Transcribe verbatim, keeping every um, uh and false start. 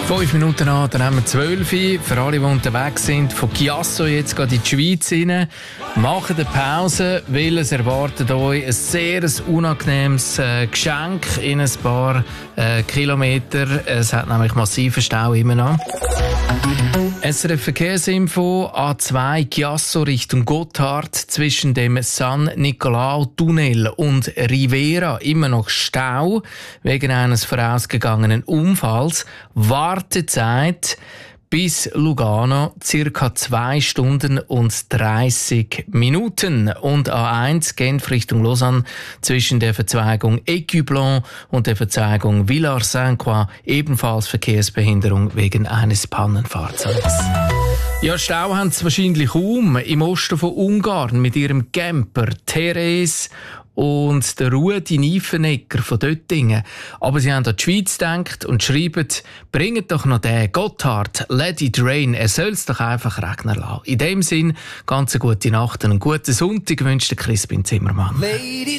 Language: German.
Fünf Minuten nach, dann haben wir zwölf. Für alle, die unterwegs sind, von Chiasso jetzt gerade in die Schweiz rein. Machen eine Pause, weil es erwartet euch ein sehr unangenehmes äh, Geschenk in ein paar äh, Kilometer. Es hat nämlich massiven Stau immer noch. S R F Verkehrsinfo, A zwei Chiasso Richtung Gotthard zwischen dem San Nicolao Tunnel und Rivera immer noch Stau wegen eines vorausgegangenen Unfalls. Wartezeit bis Lugano circa zwei Stunden und dreißig Minuten. Und A eins Genf Richtung Lausanne zwischen der Verzweigung Écublens und der Verzweigung Villars-Saint-Croix ebenfalls Verkehrsbehinderung wegen eines Pannenfahrzeugs. Ja, Stau haben sie wahrscheinlich kaum im Osten von Ungarn mit ihrem Camper Therese und der Rudi Niefenegger von Döttingen. Aber sie haben an die Schweiz gedacht und schreiben, bringt doch noch den Gotthard, let it rain, er soll es doch einfach regnen lassen. In dem Sinn, ganz eine gute Nacht und einen guten Sonntag wünscht der Crispin Zimmermann. Lady